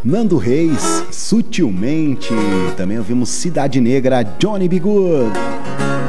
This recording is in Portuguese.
Nando Reis, Sutilmente. Também ouvimos Cidade Negra, Johnny B. Good.